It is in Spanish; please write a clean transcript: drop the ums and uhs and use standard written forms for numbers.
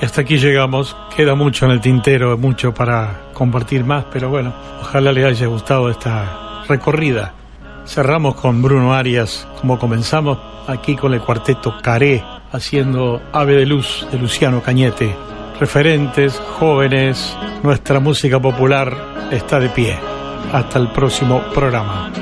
hasta aquí llegamos. Queda mucho en el tintero, mucho para compartir más, pero bueno, ojalá les haya gustado esta recorrida. Cerramos con Bruno Arias, como comenzamos, aquí con el cuarteto Caré, haciendo Ave de Luz de Luciano Cañete. Referentes, jóvenes, nuestra música popular está de pie. Hasta el próximo programa.